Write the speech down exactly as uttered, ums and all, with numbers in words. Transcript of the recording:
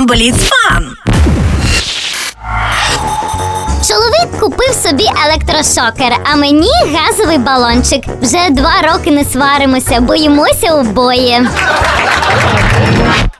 Blitz Fun. Чоловік купив собі електрошокер, а мені газовий балончик. Вже два роки не сваримося, боїмося обоє.